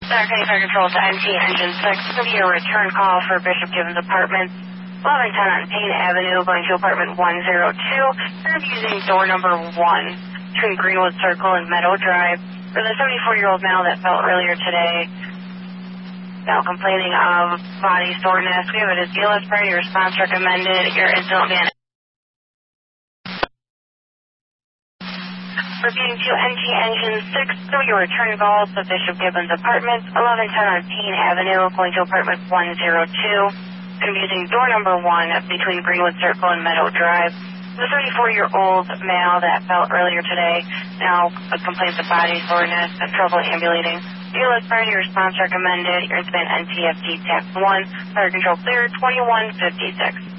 County Fire Control to NT Engine 6. Give you a return call for Bishop Gibbons Apartments, 1110 on Payne Avenue, going to apartment 102. You're using door number 1 between Greenwood Circle and Meadow Drive. For the 74-year-old male that fell earlier today, now complaining of body soreness. We have it as BLS priority response recommended. Your incident van. Repeating to NT Engine 6, so your return call to Bishop Gibbons Apartments, 1110 on Payne Avenue, going to apartment 102. Going to be using door number 1 between Greenwood Circle and Meadow Drive. The 34-year-old male that fell earlier today now complains of body soreness and trouble ambulating. BLS priority response recommended. Your incident NTFD TAP 1. Fire control clear 2156.